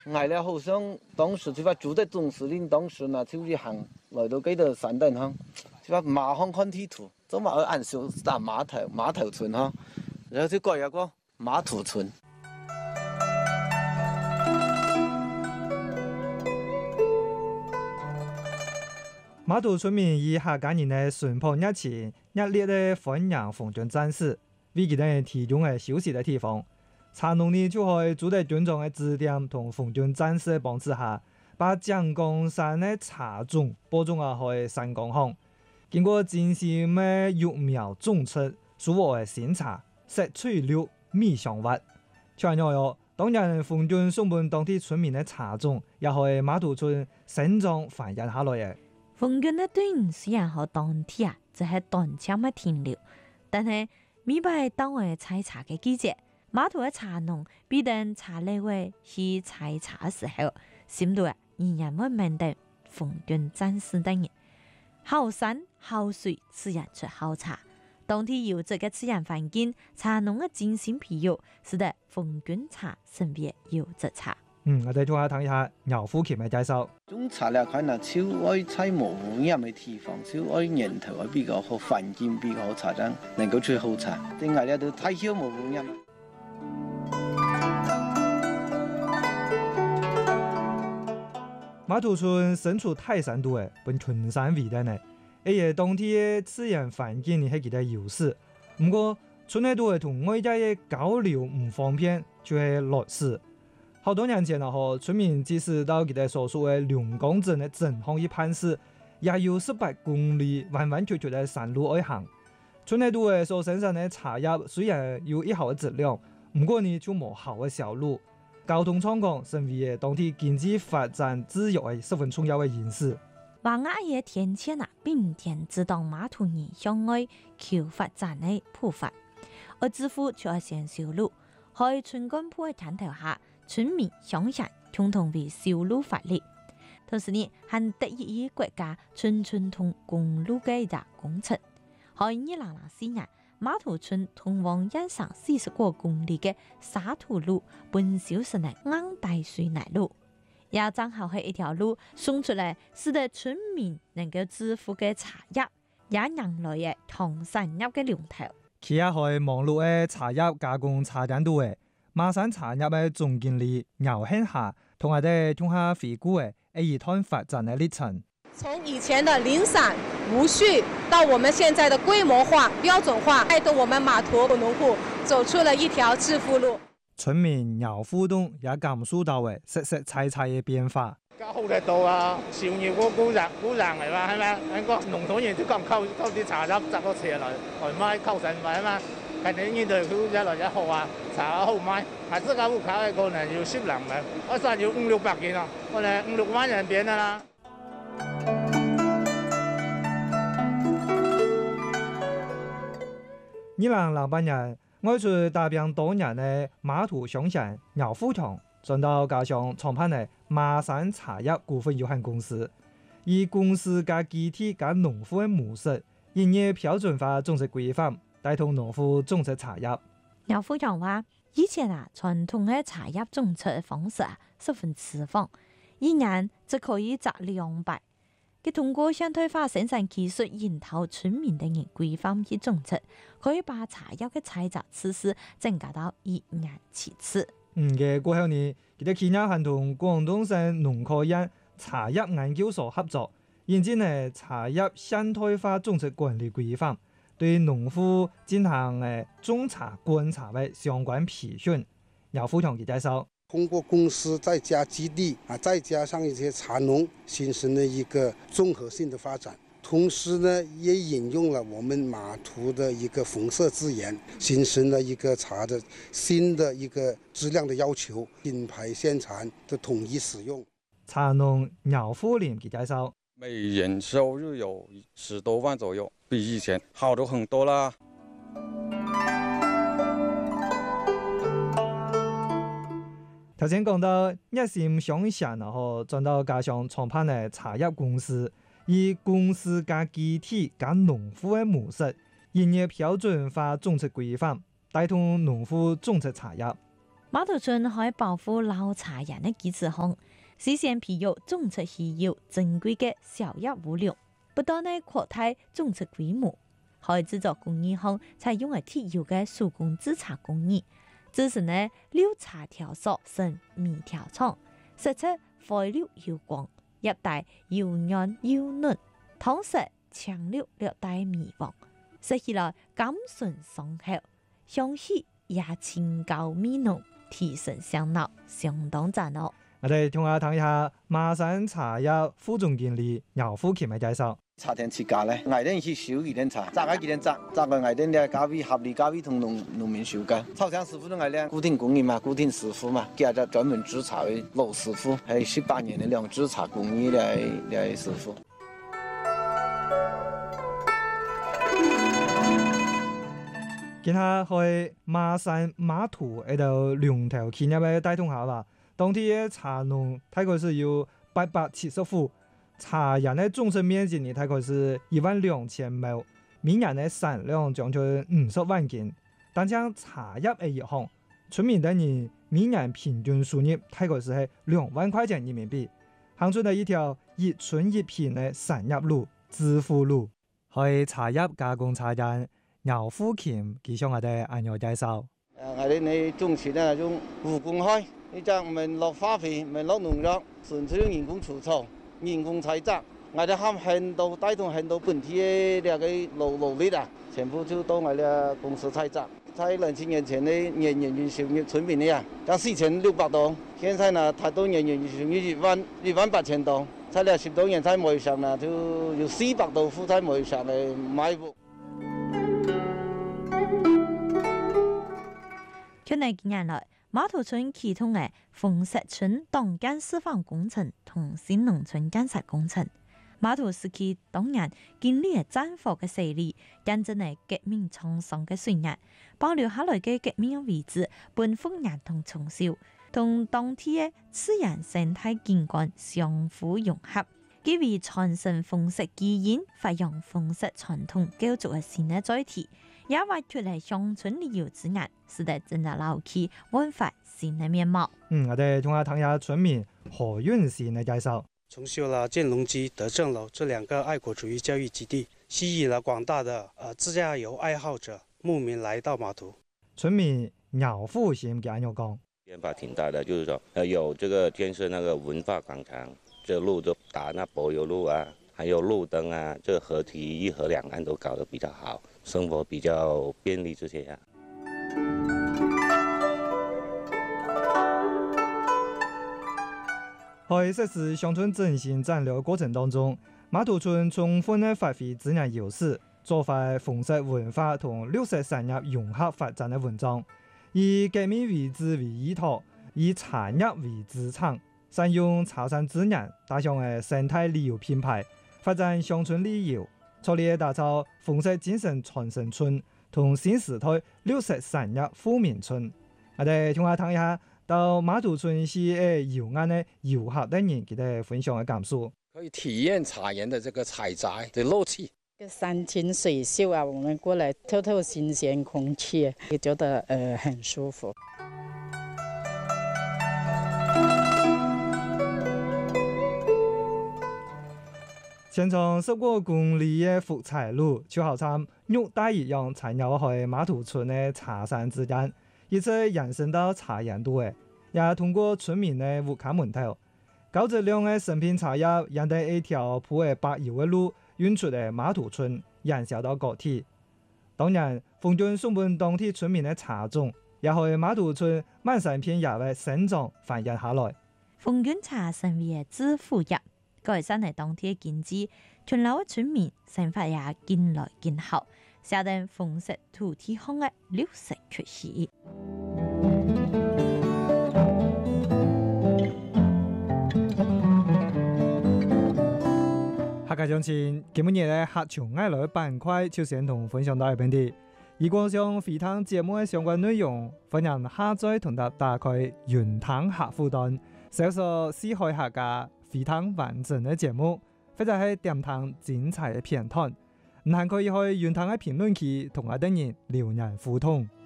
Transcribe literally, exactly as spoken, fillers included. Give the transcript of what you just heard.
挨了好像當時就話住在總司令當時呢，就一行來到幾度山頂哈，就話馬航看地圖，就話去按小打碼頭碼頭村哈，然後就改一個碼頭村。 碼頭村民以客家人的淳樸熱情、熱烈的歡迎奉軍戰士，為佢哋提供嘅休息嘅地方。茶農呢就喺駐地軍裝嘅指點同奉軍戰士嘅幫助下，把井岡山嘅茶種播種啊去山崗鄉。經過精心嘅育苗種出，蘇和嘅鮮茶，色翠綠、米香滑。仲有喲，當然奉軍送本當地村民嘅茶種，也喺碼頭村生長繁衍下來嘅。 奉軍嘅隊伍雖然喺當地啊，只係短暫嘅停留，但係每擺當為採茶嘅季節。碼頭嘅茶農必定茶類會去採茶嘅時候，心度啊仍然會面對奉軍戰士等人。好山好水自然出好茶，當地優質嘅自然環境，茶農嘅精心培育，使得奉軍茶成為優質茶。 嗯，我哋同下睇一下姚富琴嘅介紹。 種茶嚟看啊，少愛採無污染嘅地方，少愛源頭啊比較好，環境比較好，茶爭能夠出好茶。點解咧都太少無污染？ 碼頭村身處泰山度誒，本群山圍帶呢，而且當地嘅自然環境係佢哋優勢。不過村內度誒同外界嘅交流唔方便，就係劣勢。好多年前啊，嗬，村民即使到佢哋所屬嘅龍崗鎮嘅鎮巷去辦事，也有十八公里彎彎曲曲嘅山路去行。村內度誒所生產嘅茶葉雖然有一好嘅質量，不過呢就冇好嘅銷路。交通暢通成為當地經濟發展自由嘅十分重要嘅因素。 話亞嘅天塹啊，並天指導碼頭人向外求發展嘅步伐，而支付就係先修路。喺村幹部嘅牽頭下，村民相信共同為修路發力。同時呢，還得益於國家村村通公路嘅一個工程。喺二零零四年，碼頭村通往燕山四十多公里嘅沙土路本修成了硬帶水泥路，也正好係一條路送出來，使得村民能夠致富嘅茶葉，也引來嘅唐山葉嘅龍頭。 佢也係忙碌嘅茶葉加工茶店度嘅馬山茶葉嘅總經理姚慶霞，同我哋同下回顧嘅一段發展嘅歷程。 從以前的零散無序，到我們現在的規模化、標準化，帶動我們碼頭農戶走出了一條致富路。 村民姚互動也感受到嘅實實在在嘅變化。 家好得到啊，商業個古人古人嚟嘛，係咪？喺個農場園都咁溝溝啲茶葉，摘個斜來來賣溝成賣啊嘛。近年呢度佢一來一號啊，茶好賣，係自家戶口嘅可能要十零嘅，我實要五六百件啊，可能五六萬人變啦。 二零零八年，我出打拼多年嘅碼頭鄉親姚富強轉到家鄉創辦嘅馬山茶葉股份有限公司，以公司加集體加農戶嘅模式，營業標準化種植規範，帶動農戶種植茶葉。 姚富強話：以前啊，傳統嘅茶葉種植嘅方式啊，十分遲放，一年只可以摘兩百。佢通過現代化生產技術引導村民等人規範去種植，可以把茶葉嘅採摘次數增加到一年七次。 嗯嘅過後呢，佢哋企業還同廣東省農科院茶葉研究所合作，引進呢茶葉現代化種植管理規範，對農戶進行誒種茶觀察嘅相關培訓。姚富強嘅介紹。 通過公司再加基地啊，再加上一些茶農，形成了一個綜合性的發展。同時呢，也引用了我們碼頭的一個紅色資源，形成了一個茶的新的一個質量的要求，品牌宣傳的統一使用。 茶農姚富林嘅介紹， 每年收入有十多萬左右，比以前好咗很多啦。 頭先講到一心向善，然後轉到家鄉創辦嘅茶葉公司，以公司加集體加農戶嘅模式，營業標準化種植規範，帶動農戶種植茶葉。 馬頭村喺保護老茶人的基礎上，實現培育種出稀有珍貴嘅小葉物料，不但呢擴大種出規模，喺製作工藝上採用係鐵窯嘅手工製茶工藝，製成呢六茶條索成米條廠，色出灰綠油光，葉帶油軟油嫩，湯色青綠略帶微黃，食起來甘醇爽口，香氣也清高味濃，提神醒腦，相當讚哦。 我哋同下睇下馬山茶葉副總經理姚富琴嘅介紹。 茶田起價咧，外地去收幾點茶，摘啊幾點摘，摘個外地嘅價位合理價位同農農民收價。炒香師傅都外地固定工藝嘛，固定師傅嘛，佢係專門製茶嘅老師傅，係十八年嘅兩製茶工藝嘅嘅師傅。 見下去馬山碼頭喺度龍頭企業嘅帶動下吧，當地嘅茶農大概是有八百七十戶。茶園的種植面積呢，大概是一萬兩千畝，每年的產量將近五十萬斤。但將茶葉嘅一項，村民等人每年平均收入大概是係兩萬塊錢人民幣，行出了一條一村一品的產業路致富路。係茶葉加工茶園姚富琴佢向我哋按樣介紹。 誒，我哋你種田咧用無公開，你就唔係落化肥，唔係落農藥，純粹用人工除草。人工採摘，我哋喊很多帶動很多本地嘅那個勞勞力啊，全部就到我哋公司採摘。在兩千年前的年人均收入村民的呀，剛四千六百多，現在呢，太多年人均收入一萬一萬八千多，在了十多年在賣上呢，就有四百多戶在賣上嘅賣屋。 近年幾年來，馬頭村啟動嘅豐實村檔間示範工程同新農村建設工程，馬頭市區當年經歷戰火嘅洗禮，見證咗革命創傷嘅歲月，保留下來嘅革命遺址，本豐人同重修，同當地嘅自然生態景觀相互融合，基於傳承豐實基因、發揚豐實傳統構築嘅新嘅載體。也挖掘嚟鄉村旅遊資源，使得整個老區煥發新的面貌。 嗯，我哋同下睇下村民何運善嘅介紹。 重修了建隆基、德政樓這兩個愛國主義教育基地，吸引了廣大的呃自駕遊愛好者牧民來到碼頭。 村民姚富賢咁樣講， 變化挺大的，就是說，呃，有這個建設那個文化廣場，這個、路就打那柏油路啊，還有路燈啊，這個、河堤一河兩岸都搞得比較好。生活比較便利這些呀。 喺實施鄉村振興戰略過程當中，馬頭村充分地發揮自然優勢，做塊豐實文化同綠色產業融合發展的文章，以革命遺址為依託，以茶葉為資產，善用茶山資源，打響嘅生態旅遊品牌，發展鄉村旅遊。助力打造豐實精神傳承村同新時代綠色產業富民村。我哋同下睇下到馬頭村市嘅遊岸嘅遊客等人佢哋分享嘅感受， 可以體驗茶園的這個採摘的樂趣。 山清水秀啊，我們過來透透新鮮空氣，也覺得呃很舒服。 全長十個公里嘅福彩路，就好像玉帶一樣纏繞喺馬頭村嘅茶山之間，一直延伸到茶園度嘅，也通過村民嘅戶口門頭，高質量嘅成品茶葉，沿着一條鋪嘅柏油嘅路運出嚟馬頭村，燃燒到各地。當然，豐潤送本當地村民嘅茶種，也喺馬頭村滿山遍野嘅生長繁衍下來。 豐潤茶成為致富業。改善係當地嘅經濟，村老嘅村民生活也更來更好，寫定豐實土地上嘅綠色缺失。 下個鐘前，今日嘅客場愛來板塊就先同分享到呢邊啲。如果想回聽節目嘅相關內容，歡迎下載同搭打開雲聽客戶端，搜索四海客家。非常完整嘅節目，或者係點聽精彩嘅片段，唔係可以去原聽嘅評論區同我哋人留言互動。